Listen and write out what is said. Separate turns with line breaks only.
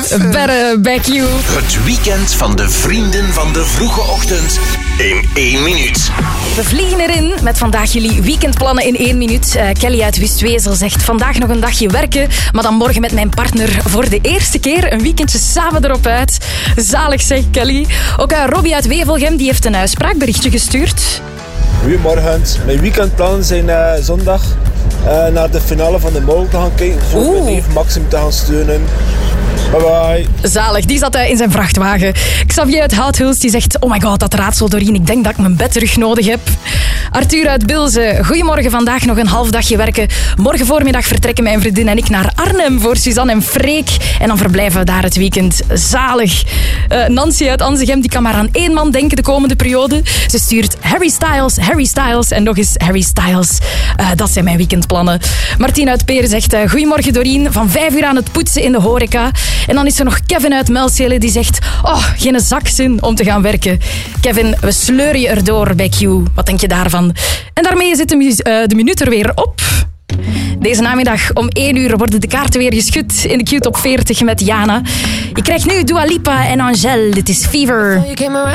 Better Back You.
Het weekend van de vrienden van de vroege ochtend in 1 minuut.
We vliegen erin met vandaag jullie weekendplannen in 1 minuut. Kelly uit Wustwezel zegt vandaag nog een dagje werken, maar dan morgen met mijn partner voor de eerste keer een weekendje samen erop uit. Zalig, zegt Kelly. Ook Robbie uit Wevelgem die heeft een spraakberichtje gestuurd.
Goedemorgen. Mijn weekendplannen zijn zondag naar de finale van de Mol te gaan kijken. Voor mijn neef Maxim te gaan steunen. Bye bye.
Zalig, die zat in zijn vrachtwagen. Xavier uit Houthuls die zegt: oh my god, dat raadsel Doreen, ik denk dat ik mijn bed terug nodig heb. Arthur uit Bilze, goedemorgen, vandaag nog een half dagje werken. Morgen voormiddag vertrekken mijn vriendin en ik naar Arnhem voor Suzanne en Freek. En dan verblijven we daar het weekend. Zalig. Nancy uit Anzegem, die kan maar aan 1 man denken de komende periode. Ze stuurt Harry Styles en nog eens Harry Styles. Dat zijn mijn weekendplannen. Martien uit Peer zegt: goedemorgen Doreen, van 5 uur aan het poetsen in de horeca. En dan is er nog Kevin uit Melcele die zegt: oh, geen zak zin om te gaan werken. Kevin, we sleuren je erdoor bij Q. Wat denk je daarvan? En daarmee zit de minuut er weer op. Deze namiddag om 1 uur worden de kaarten weer geschud in de Q-top 40 met Jana. Je krijgt nu Dua Lipa en Angèle. Dit is Fever.